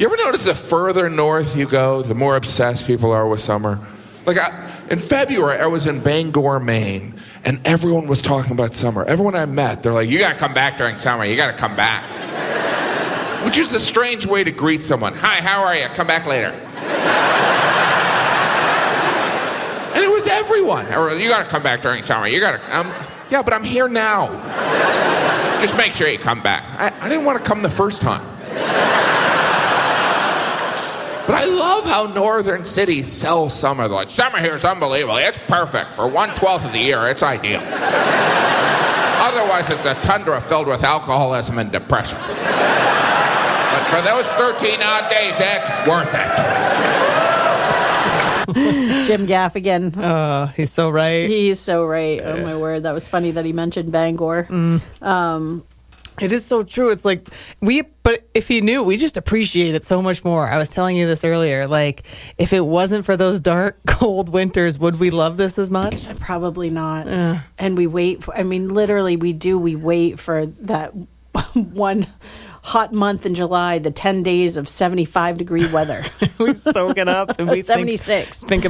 You ever notice the further north you go, the more obsessed people are with summer? Like in February, I was in Bangor, Maine, and everyone was talking about summer. Everyone I met, they're like, you gotta come back during summer. You gotta come back. Which is a strange way to greet someone. Hi, how are you? Come back later. And it was everyone. You gotta come back during summer. You gotta, yeah, but I'm here now. Just make sure you come back. I didn't want to come the first time. But I love how northern cities sell summer. They're like, summer here is unbelievable. It's perfect. For 1/12 of the year, it's ideal. Otherwise, it's a tundra filled with alcoholism and depression. But for those 13 odd days, that's worth it. Jim Gaffigan. Oh, he's so right. He's so right. Oh, my word. That was funny that he mentioned Bangor. It is so true. It's like but if you knew, we just appreciate it so much more. I was telling you this earlier. Like, if it wasn't for those dark, cold winters, would we love this as much? Probably not. And we wait for, literally we wait for that one hot month in July, the 10 days of 75-degree weather. We soak it up and we 76. Think